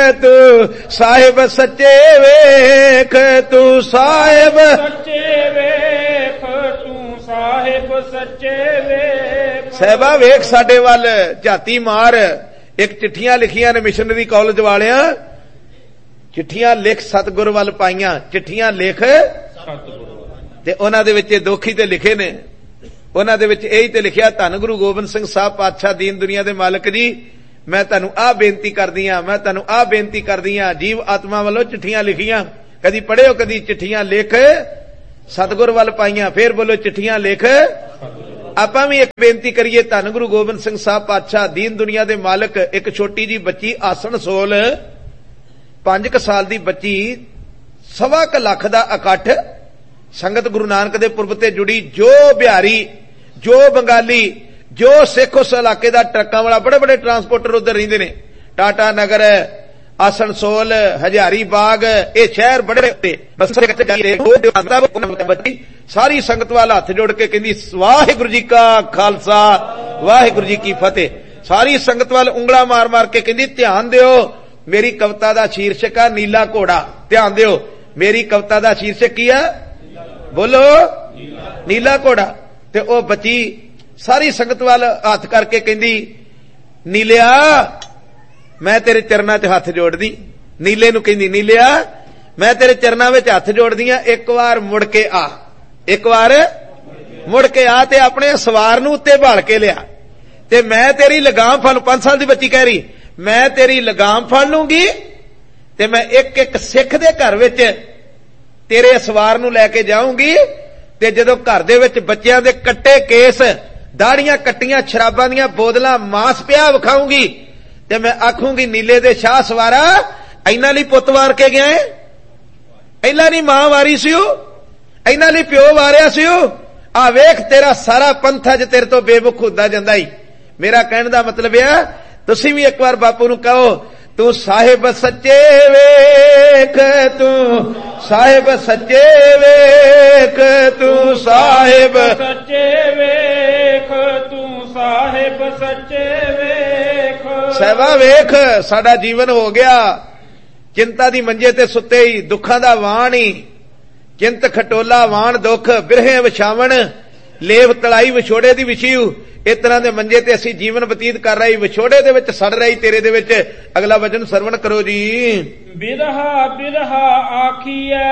तू साहिब सच्चे वेख, तू साहिब सच्चे वेख, तू साहिब सच्चे वेख। साहिबा वेख साडे वल झाती मार। एक चिट्ठियां लिखियां ने मिशनरी कॉलेज वालियां, चिट्ठियां लिख सतगुर वल पाईयां, चिट्ठियां लिख ते उन्हां दे विच दोखी ते लिखे ने, उन्हां दे विच यही ते लिखिया, धन गुरु गोबिंद सिंह साहब पातशाह दीन दुनिया दे मालिक जी, मैं तुहानू आ बेनती करदी हां, मैं तुहानू आ बेनती करदी हां। जीव आत्मा वालों चिट्ठियां लिखियां, कदी पढ़ियो कदी चिट्ठियां लिख सतगुर वल पाईयां, फिर बोलो चिट्ठियां लिख। आपां भी एक बेनती करिए, धन गुरु गोबिंद सिंह साहब पातशाह दीन दुनिया दे मालिक, एक छोटी जी बच्ची आसण सोल 5 साल दी बच्ची, 1.25 लाख दा इकट्ठ संगत गुरु नानक दे पुरब ते जुड़ी, जो बिहारी जो बंगाली जो सिख उस इलाके दा ट्रकां वाला, बड़े बड़े ट्रांसपोर्टर उधर रहिंदे ने, टाटा नगर, आसनसोल, हजारी बाग, ये शहर बड़े बच्ची सारी संगत वाल हाथ जोड़ के कहंदी वाहिगुरू जी का खालसा वाहिगुरू जी की फतेह। सारी संगत वाल उंगला मार मार के कहंदी ध्यान दिओ, मेरी कविता दा शीर्षक है नीला घोड़ा, ध्यान दिओ मेरी कविता दा शीर्षक की है, बोलो नीला घोड़ा। ते ओ बच्ची सारी संगत वाल हाथ करके कहंदी नीलिया मैं तेरे चरनां च हाथ जोड़ दी, नीले नूं कहंदी नीलिया मैं तेरे चरनां विच हाथ जोड़ दी हां, एक बार मुड़ के आ, एक बार मुड़ के आ ते अपने सवार नूं उत्ते भाल के लिया, ते मैं तेरी लगाम फड़, 5 साल दी बच्ची कह रही, मैं तेरी लगाम फड़ लूंगी ते मैं एक एक सिख दे घर विच तेरे सवार नूं लैके जाऊंगी, ते जदों घर दे विच बच्चियां दे कट्टे केस, दाड़ियां कट्टियां, शराबां दीयां बोतलां, मांस पिया विखाऊंगी, ते मैं आखूंगी नीले दे शाह सवारा इन्हां लई पुत्त वार के गया है, इन्हां दी मां वारी सीओ, इन्हां लई प्यो वारिया सीओ, आ वेख तेरा सारा पंथ अज तेरे तो बेमुख हुंदा जांदा ही। मेरा कहण दा मतलब है तुसीं भी एक बार बापू नूं कहो, तू साहिब सच्चे वेख, तू साहिब सच्चे वेख, तू साहिब सच्चे वेख, तू साहिब सच्चे वेख। साहिबा वेख साडा जीवन हो गया चिंता दी मंजे ते सुते ही, दुखां दा वाण ही, चिंत खटोला वाण दुख, बिरहे विछावण, लेव तड़ाई विछोड़े दी विछीऊ, इस तरह के मंजे ते असीं जीवन बतीत कर रहे, विछोड़े दे विच सड़ रही, तेरे दे विच। अगला वचन सरवण करो जी। बिरहा बिरहा आखिए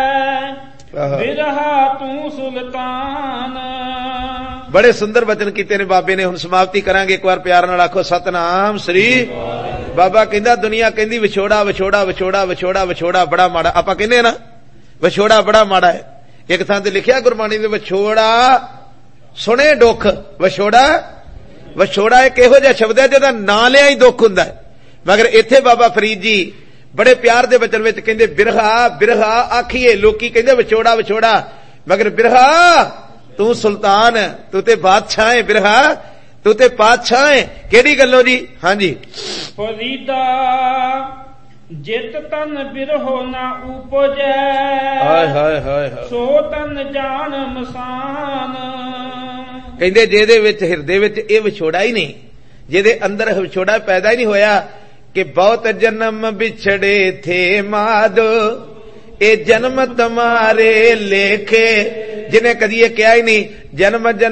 बिरहा तू सुल्तान। बड़े सुंदर वचन कीते ने बाबे ने, हुण समाप्ति करांगे, एक बार प्यार नाल आखो सतनाम श्री। बाबा कहंदा दुनिया कहंदी विछोड़ा विछोड़ा विछोड़ा विछोड़ा विछोड़ा बड़ा माड़ा, आपां कहंदे ना विछोड़ा बड़ा माड़ा है। एक थां ते लिखिया गुरबाणी दे विछोड़ा सुने दुख, विछोड़ा विछोड़ा एक इहो जिहा शब्द है जिहदा नां लिया ही दुख हुंदा है, मगर इत्थे बाबा फरीद जी बड़े प्यार दे वचन विच कहंदे बिरहा बिरहा आखिए। लोकी कहंदे विछोड़ा विछोड़ा, मगर बिरहा तू सुल्तान, तू ते बादशाह है, बिरहा तू ते पातशाह है। केड़ी गल्लों जी? हां जी। फरीदा जित तन बिरहो ना उपजै, हाय हाय हाय, सो तन जान मसान। कहंदे जेदे विच हिरदे विच इह विछोड़ा ही नहीं, जेदे अंदर विछोड़ा पैदा ही नहीं होया कि बहुत जन्म बिछड़े थे मादो ए जन्म तुम्हारे लेखे, जिन्हें कदी ये कहा ही नहीं जन्म जन्म